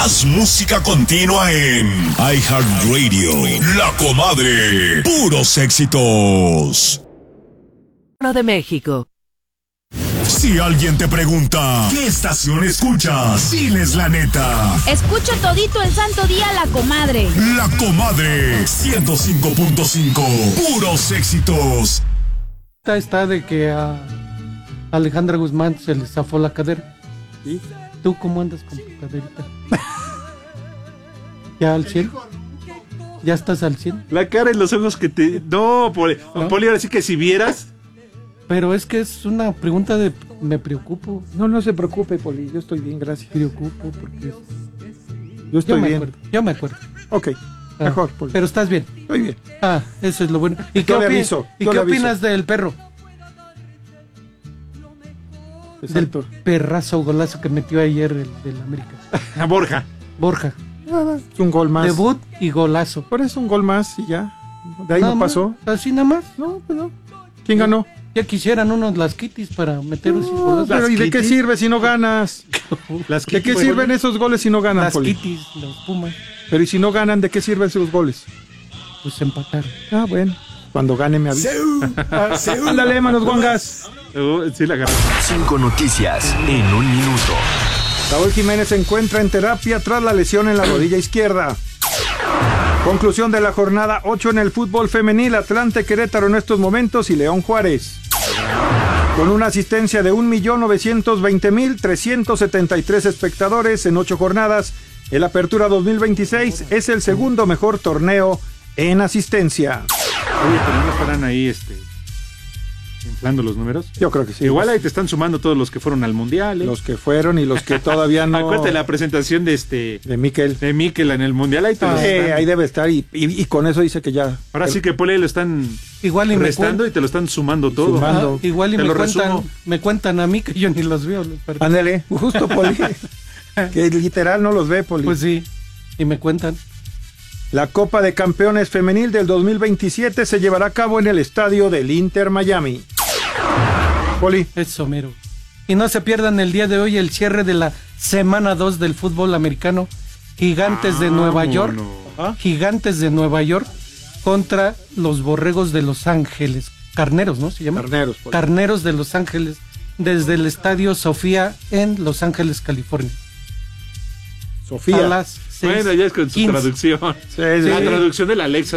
Más música continua en iHeartRadio. La Comadre. Puros éxitos. De México. Si alguien te pregunta, ¿qué estación escuchas? Diles la neta. Escucho todito el santo día La Comadre. La Comadre 105.5. Puros éxitos. Está de que a Alejandra Guzmán se le zafó la cadera. ¿Sí? ¿Tú cómo andas con tu caderita? ¿Ya al 100? ¿Ya estás al 100? La cara y los ojos que te... No, Poli, ahora sí que si vieras... Pero es que es una pregunta de... Me preocupo. No se preocupe, Poli, yo estoy bien, gracias. Preocupo porque... Yo estoy bien. Yo me acuerdo. Ok, mejor, Poli. Pero estás bien. Estoy bien. Eso es lo bueno. ¿Y yo le aviso. ¿Y qué opinas del perro? Exacto. Del perrazo golazo que metió ayer el del América. A Borja. Es un gol más. Debut y golazo. Por eso un gol más y ya. De ahí nada no pasó. Más, así nada más. No, pues no. ¿Quién ganó? Ya quisieran unos las kitties para meter esos goles. Pero ¿y de qué sirve si no ganas? ¿De qué sirven esos goles si no ganan, las Poli? kitties, los Pumas. Pero ¿y si no ganan, de qué sirven esos goles? Pues empatar. Bueno. Cuando gane me avisa. Ándale, manos guangas. Sí, la agarré. 5 noticias en un minuto. Raúl Jiménez se encuentra en terapia tras la lesión en la rodilla izquierda. Conclusión de la jornada 8 en el fútbol femenil. Atlante, Querétaro en estos momentos y León Juárez. Con una asistencia de 1.920.373 espectadores en 8 jornadas, el Apertura 2026 es el segundo mejor torneo en asistencia. Oye, pero no estarán ahí inflando los números. Yo creo que sí. Igual ahí te están sumando todos los que fueron al mundial. Los que fueron y los que todavía no. Acuérdate la presentación de Mikel. De Mikel en el mundial. Ahí, ahí debe estar y con eso dice que ya. Ahora sí que Poli lo están restando y te lo están sumando todo. Igual y me cuentan a mí que yo ni los veo. Ándale, justo Poli. Que literal no los ve, Poli. Pues sí, y me cuentan. La Copa de Campeones Femenil del 2027 se llevará a cabo en el estadio del Inter Miami. Poli. Eso, mero. Y no se pierdan el día de hoy el cierre de la semana 2 del fútbol americano. Gigantes de Nueva York. Gigantes de Nueva York contra los Borregos de Los Ángeles. Carneros, ¿no? Se llama. Carneros. Poli. Carneros de Los Ángeles. Desde el estadio Sofía en Los Ángeles, California. Sofía. A las 6:15. Bueno, ya es con su traducción. Sí. La traducción de la Alexa.